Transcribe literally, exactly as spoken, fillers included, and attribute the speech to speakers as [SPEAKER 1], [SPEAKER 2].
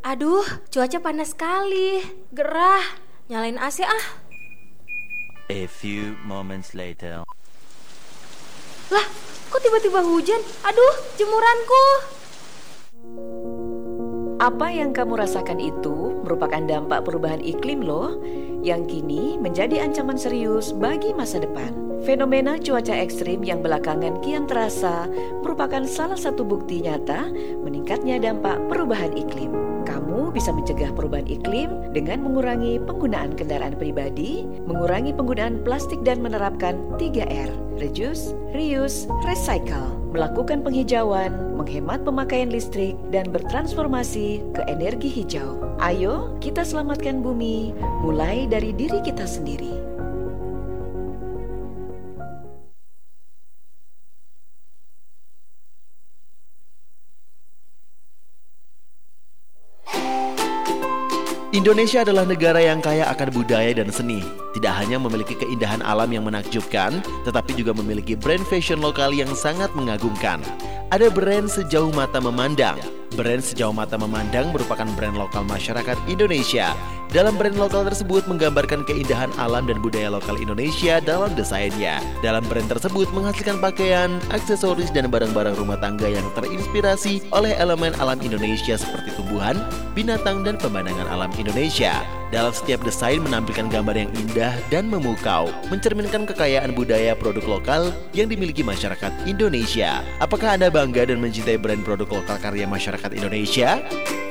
[SPEAKER 1] Aduh, cuaca panas sekali. Gerah. Nyalain A C ah.
[SPEAKER 2] A few moments later.
[SPEAKER 1] Lah, kok tiba-tiba hujan? Aduh, jemuranku.
[SPEAKER 3] Apa yang kamu rasakan itu merupakan dampak perubahan iklim loh, yang kini menjadi ancaman serius bagi masa depan. Fenomena cuaca ekstrim yang belakangan kian terasa merupakan salah satu bukti nyata meningkatnya dampak perubahan iklim. Kamu bisa mencegah perubahan iklim dengan mengurangi penggunaan kendaraan pribadi, mengurangi penggunaan plastik dan menerapkan tiga R, reduce, reuse, recycle, melakukan penghijauan, menghemat pemakaian listrik, dan bertransformasi ke energi hijau. Ayo kita selamatkan bumi, mulai dari diri kita sendiri.
[SPEAKER 4] Indonesia adalah negara yang kaya akan budaya dan seni. Tidak hanya memiliki keindahan alam yang menakjubkan, tetapi juga memiliki brand fashion lokal yang sangat mengagumkan. Ada brand Sejauh Mata Memandang. Brand Sejauh Mata Memandang merupakan brand lokal masyarakat Indonesia. Dalam brand lokal tersebut menggambarkan keindahan alam dan budaya lokal Indonesia dalam desainnya. Dalam brand tersebut menghasilkan pakaian, aksesoris, dan barang-barang rumah tangga yang terinspirasi oleh elemen alam Indonesia seperti tumbuhan, binatang, dan pemandangan alam Indonesia. Dalam setiap desain menampilkan gambar yang indah dan memukau, mencerminkan kekayaan budaya produk lokal yang dimiliki masyarakat Indonesia. Apakah Anda bangga dan mencintai brand produk lokal karya masyarakat Indonesia?